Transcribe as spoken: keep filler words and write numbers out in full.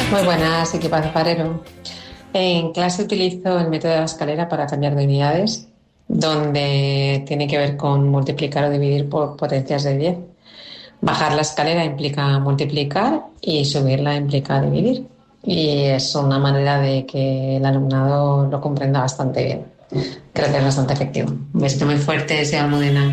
Muy buenas, equipo Zaparero. En clase utilizo el método de la escalera para cambiar de unidades, donde tiene que ver con multiplicar o dividir por potencias de diez. Bajar la escalera implica multiplicar y subirla implica dividir. Y es una manera de que el alumnado lo comprenda bastante bien. Creo que es bastante efectivo. Un besito muy fuerte, sea Almudena.